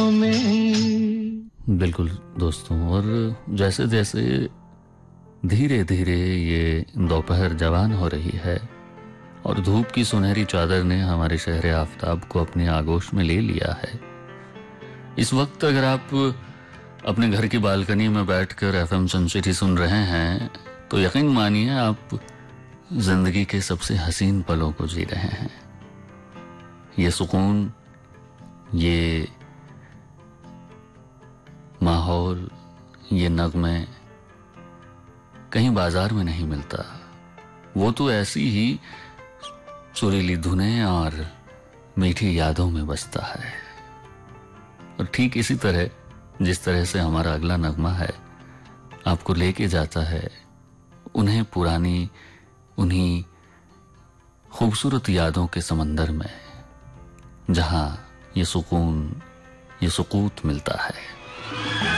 बाहों में। बिल्कुल दोस्तों, और जैसे जैसे धीरे धीरे ये दोपहर जवान हो रही है और धूप की सुनहरी चादर ने हमारे शहर आफताब को अपने आगोश में ले लिया है, इस वक्त अगर आप अपने घर की बालकनी में बैठकर एफएम सनसिटी सुन रहे हैं तो यकीन मानिए आप जिंदगी के सबसे हसीन पलों को जी रहे हैं। ये सुकून, ये माहौल, ये नगमे कहीं बाजार में नहीं मिलता। वो तो ऐसी ही सुरीली धुनें और मीठी यादों में बसता है। और ठीक इसी तरह जिस तरह से हमारा अगला नगमा है आपको लेके जाता है उन्हें पुरानी उन्हीं खूबसूरत यादों के समंदर में, जहां ये सुकून, ये सुकूत मिलता है।